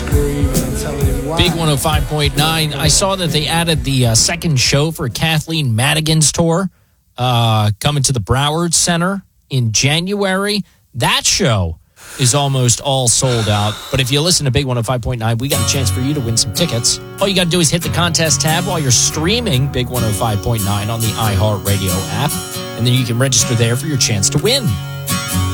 Big 105.9. I saw that they added the second show for Kathleen Madigan's tour coming to the Broward Center in January. That show is almost all sold out. But if you listen to Big 105.9, we got a chance for you to win some tickets. All you got to do is hit the contest tab while you're streaming Big 105.9 on the iHeartRadio app, and then you can register there for your chance to win.